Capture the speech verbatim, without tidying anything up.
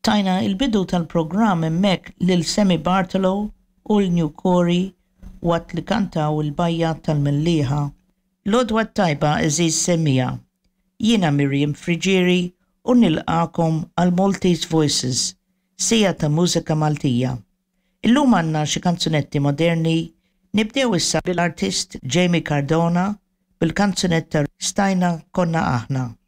Tajna il-bidu tal-programm hemmhekk lil Semi Bartolo u l-New Corey waqt li kantaw il-bajja tal-Millieħa. L-odwa tajba eżiż semmija. Jiena Miriam Frigieri u nilqakom għal Maltese Voices, sija ta' mużika Maltija. Illum għandna xi kanzunetti moderni, nibdew issa bil-artist Jamie Cardona bil-kanzunetta Stajna Konna Aħna.